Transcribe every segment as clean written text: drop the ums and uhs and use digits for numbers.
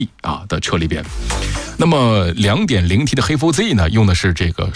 啊的车里边。那么 2.0T 的黑佛 Z 呢，用的是这个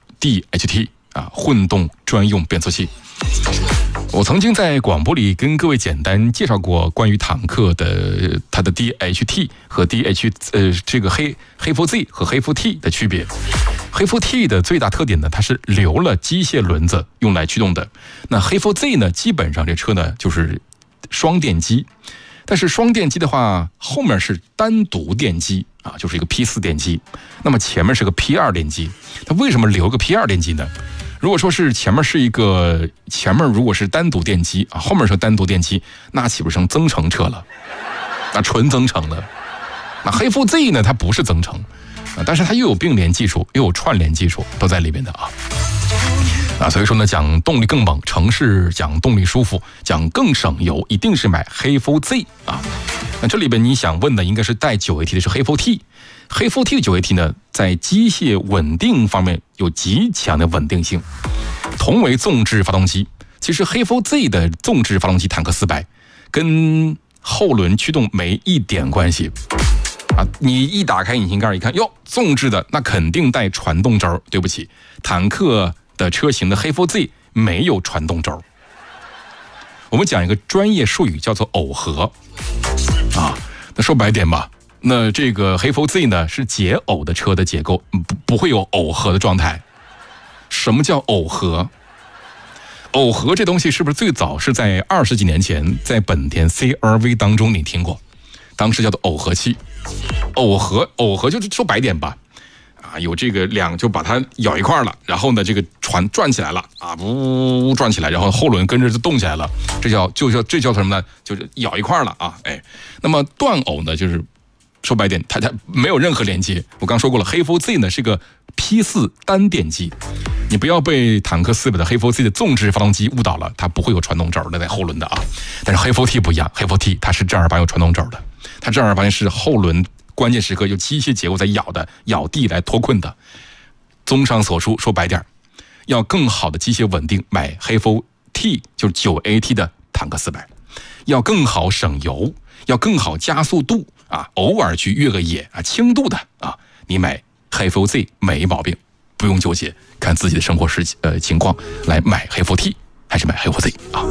DHT 啊混动专用变速器。我曾经在广播里跟各位简单介绍过关于坦克的它的 DHT 和这个黑佛 Z 和黑佛 T 的区别。黑佛 T 的最大特点呢，它是留了机械轮子用来驱动的。那黑佛 Z 呢，基本上这车呢就是双电机，但是双电机的话，后面是单独电机啊，就是一个 P4 电机，那么前面是个 P2 电机。它为什么留个 P2 电机呢？如果说是前面如果是单独电机啊，后面是单独电机，那岂不成增程车了？那纯增程了。那黑佛 Z 呢，它不是增程啊，但是它又有并联技术，又有串联技术，都在里面的啊。所以说呢，讲动力更猛，城市讲动力舒服，讲更省油，一定是买黑佛 Z 啊。那这里边你想问的应该是带 9AT 的是黑佛 T。黑佛 T 的 9AT 呢，在机械稳定方面有极强的稳定性。同为纵置发动机，其实黑佛 Z 的纵置发动机坦克400跟后轮驱动没一点关系啊！你一打开引擎盖一看，哟，纵置的那肯定带传动轴。对不起，坦克的车型的黑佛 Z 没有传动轴。我们讲一个专业术语叫做耦合啊，那说白点吧。那这个黑佛 Z 呢是解耦的车的结构，不会有耦合的状态。什么叫耦合？耦合这东西是不是最早是在20几年前在本田 CR-V 当中你听过？当时叫做耦合器。耦合就是说白点吧，啊，有这个就把它咬一块了，然后呢这个船转起来了啊，呜转起来，然后后轮跟着就动起来了，这叫什么呢？就是咬一块了啊，哎，那么断耦呢就是。说白点，它没有任何连接。我刚说过了，黑佛 Z 呢是个 P4 单电机，你不要被坦克400的黑佛 Z 的纵置发动机误导了，它不会有传动轴的在后轮的啊。但是黑佛 T 不一样，黑佛 T 它是正儿八经有传动轴的，它正儿八经是后轮关键时刻有机械结构在咬地来脱困的。综上所述，说白点，要更好的机械稳定，买黑佛 T 就是 9AT 的坦克400，要更好省油，要更好加速度。啊，偶尔去越个野啊，轻度的啊，你买黑佛 Z 没毛病，不用纠结，看自己的生活情况来买黑佛 T 还是买黑佛 Z 啊。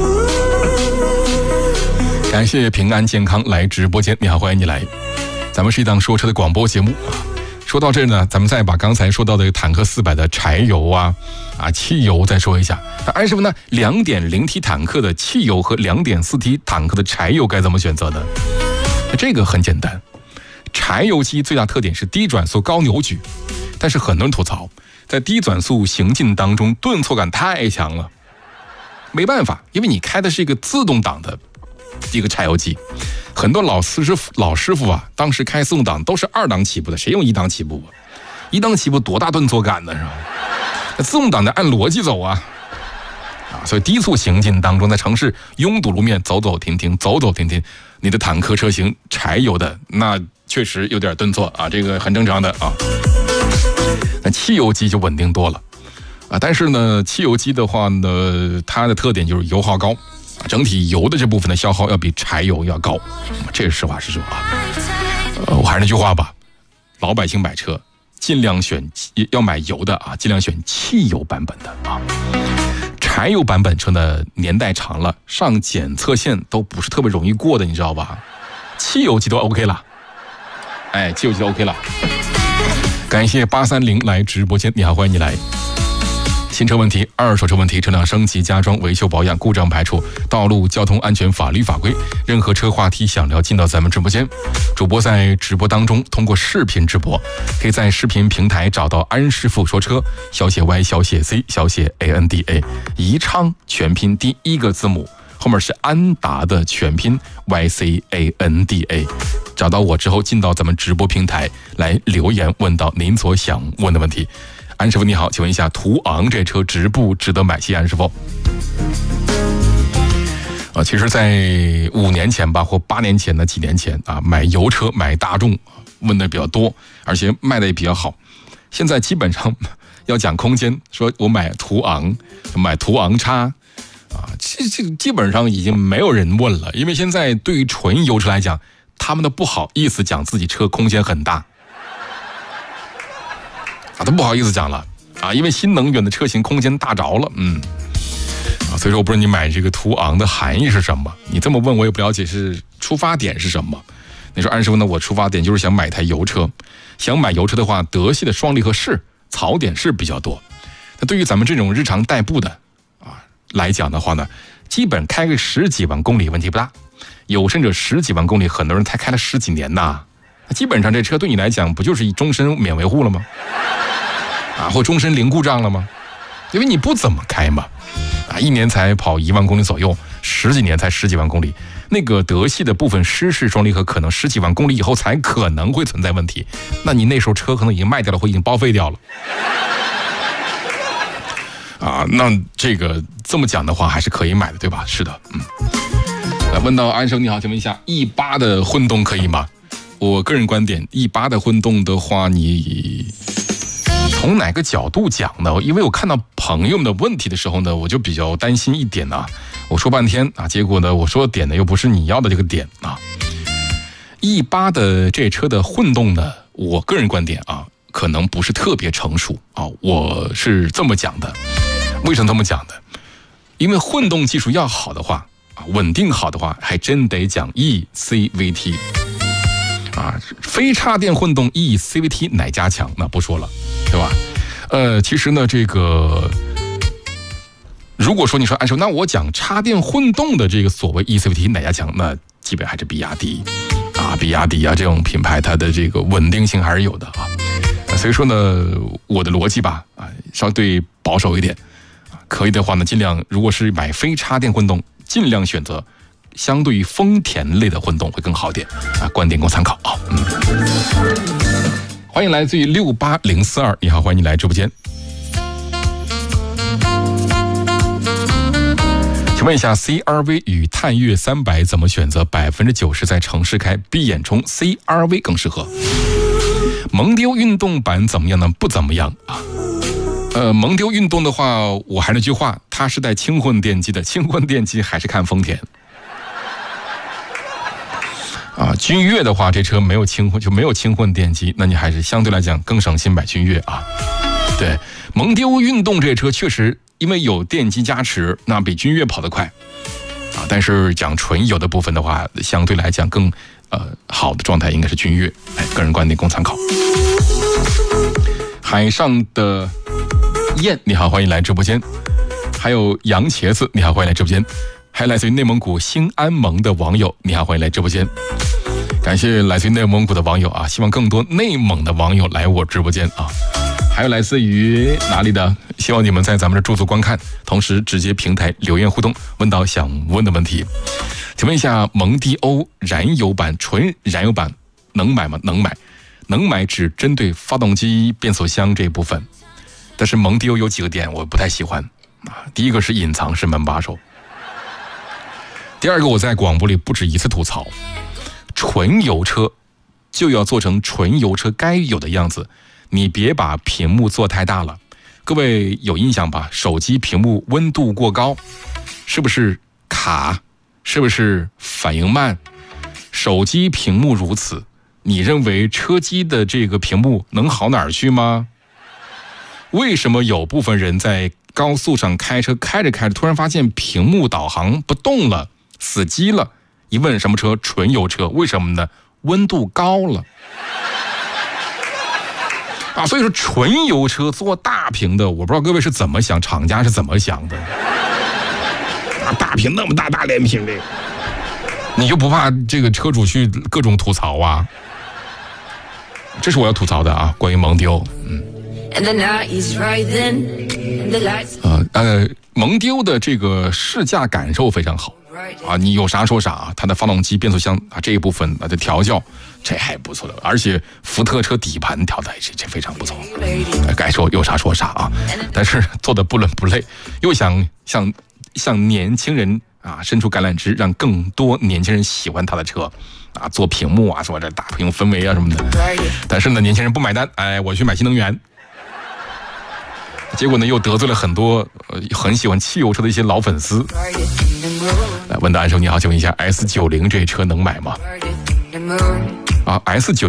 感谢平安健康来直播间，你好，欢迎你来。咱们是一档说车的广播节目啊。说到这儿呢，咱们再把刚才说到的坦克400的柴油啊汽油再说一下。那安师傅呢 ，2.0T 坦克的汽油和 2.4T 坦克的柴油该怎么选择呢？这个很简单，柴油机最大特点是低转速高扭矩，但是很多人吐槽，在低转速行进当中顿挫感太强了，没办法，因为你开的是一个自动挡的一个柴油机，很多老师傅啊，当时开自动挡都是2档起步的，谁用1档起步啊？1档起步多大顿挫感呢，是吧？那自动挡的按逻辑走啊，所以低速行进当中，在城市拥堵路面走走停停，你的坦克车型柴油的那确实有点顿挫啊，这个很正常的啊。那汽油机就稳定多了啊，但是呢，汽油机的话呢，它的特点就是油耗高，整体油的这部分的消耗要比柴油要高，这是实话实说啊。我还是那句话吧，老百姓买车尽量要买油的啊，尽量选汽油版本的啊。柴油版本车呢，年代长了，上检测线都不是特别容易过的，你知道吧？汽油机都 OK 了，汽油机都 OK 了。感谢830来直播间，你好，欢迎你来。新车问题、二手车问题、车辆升级加装、维修保养、故障排除、道路交通安全法律法规，任何车话题想聊，进到咱们直播间。主播在直播当中通过视频直播，可以在视频平台找到安师傅说车，小写 Y 小写 C 小写 ANDA， 宜昌全拼第一个字母后面是安达的全拼 YCANDA， 找到我之后进到咱们直播平台来留言问到您所想问的问题。安师傅你好，请问一下途昂这车值不值得买？谢谢安师傅。其实在5年前吧，或8年前的几年前啊，买油车买大众问的比较多，而且卖的也比较好。现在基本上要讲空间，说我买途昂叉啊，这基本上已经没有人问了，因为现在对于纯油车来讲， 他们都不好意思讲自己车空间很大啊，都不好意思讲了啊，因为新能源的车型空间大着了，所以说我不知道你买这个途昂的含义是什么，你这么问我也不了解是出发点是什么。你说安师傅呢，我出发点就是想买台油车，想买油车的话，德系的双离合是槽点是比较多，那对于咱们这种日常代步的来讲的话呢，基本开个10几万公里问题不大，有甚者10几万公里，很多人才开了10几年呐，基本上这车对你来讲不就是终身免维护了吗？或终身零故障了吗？因为你不怎么开嘛，一年才跑1万公里左右，10几年才10几万公里。那个德系的部分湿式双离合可能10几万公里以后才可能会存在问题，那你那时候车可能已经卖掉了，或已经报废掉了。那这个这么讲的话还是可以买的，对吧？是的，来问到安生你好，请问一下，E8的混动可以吗？我个人观点，E8的混动的话，你从哪个角度讲呢？因为我看到朋友们的问题的时候呢，我就比较担心一点呢。我说半天结果呢，我说的点呢又不是你要的这个点E8的这车的混动呢，我个人观点可能不是特别成熟我是这么讲的。为什么这么讲呢？因为混动技术要好的话稳定好的话，还真得讲 eCVT 非插电混动 eCVT 哪家强？那不说了，对吧？其实呢，这个如果说你说安生，那我讲插电混动的这个所谓 eCVT 哪家强？那基本还是比亚迪比亚迪这种品牌，它的这个稳定性还是有的所以说呢，我的逻辑吧稍对保守一点可以的话呢，尽量如果是买非插电混动，尽量选择相对于丰田类的混动会更好一点观点供参考欢迎来自于68042，你好，欢迎你来直播间。请问一下 CRV 与探岳300怎么选择？90%在城市开，闭眼冲 CRV 更适合。蒙迪欧运动版怎么样呢？不怎么样蒙迪欧运动的话，我还是那句话，它是带轻混电机的，轻混电机还是看丰田君越的话，这车没有轻混电机，那你还是相对来讲更省心买君越对，蒙迪欧运动这车确实因为有电机加持，那比君越跑得快但是讲纯油的部分的话，相对来讲更好的状态应该是君越，个人观点供参考。海上的燕你好，欢迎来直播间。还有杨茄子你好，欢迎来直播间。还有来自于内蒙古兴安盟的网友你好，欢迎来直播间。感谢来自于内蒙古的网友希望更多内蒙的网友来我直播间还有来自于哪里的，希望你们在咱们这驻足观看，同时直接平台留言互动，问到想问的问题。请问一下，蒙迪欧燃油版纯燃油版能买吗？能买只针对发动机变速箱这一部分，但是蒙迪欧有几个点我不太喜欢第一个是隐藏式门把手，第二个我在广播里不止一次吐槽，纯油车就要做成纯油车该有的样子，你别把屏幕做太大了。各位有印象吧？手机屏幕温度过高是不是卡？是不是反应慢？手机屏幕如此，你认为车机的这个屏幕能好哪儿去吗？为什么有部分人在高速上开车开着突然发现屏幕导航不动了，死机了？一问什么车？纯油车。为什么呢？温度高了所以说纯油车做大屏的，我不知道各位是怎么想，厂家是怎么想的大屏那么大连屏的，你就不怕这个车主去各种吐槽这是我要吐槽的关于蒙迪欧蒙迪欧的这个试驾感受非常好你有啥说啥它的发动机变速箱这一部分的调教这还不错的，而且福特车底盘调的这非常不错该说有啥说啥但是做的不伦不类，又想向年轻人伸出橄榄枝，让更多年轻人喜欢他的车做屏幕说这大屏氛围什么的，但是呢年轻人不买单，我去买新能源，结果呢又得罪了很多很喜欢汽油车的一些老粉丝。来问答安生你好，请问一下 S90 这车能买吗？ 啊 S9